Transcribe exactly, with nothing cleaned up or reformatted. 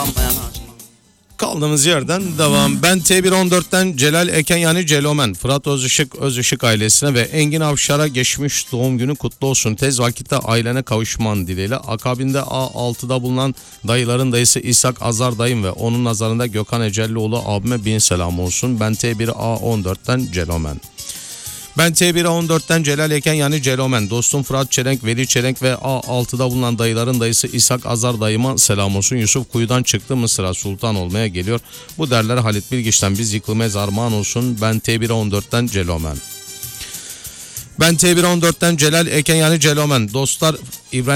Utanmayan açma. Kaldığımız yerden devam. Ben T bir on dörtten Celal Eken yani Celomen, Fırat Özışık, Özışık ailesine ve Engin Avşar'a geçmiş doğum günü kutlu olsun. Tez vakitte ailene kavuşman dileğiyle. Akabinde A altıda bulunan dayıların dayısı İshak Azar dayım ve onun nazarında Gökhan Ecellioğlu abime bin selam olsun. Ben T bir A on dörtten Celomen. Ben T bir A on dörtten Celal Eken yani Celomen, dostum Fırat Çelenk, Veli Çelenk ve A altıda bulunan dayıların dayısı İshak Azar dayıma selam olsun. Yusuf kuyudan çıktı, Mısır'a sultan olmaya geliyor. Bu derler Halit Bilgiç'ten, biz yıkılmayız armağan olsun. Ben T bir A on dörtten Celomen. Ben T bir A on dörtten Celal Eken yani Celomen, dostlar İbrahim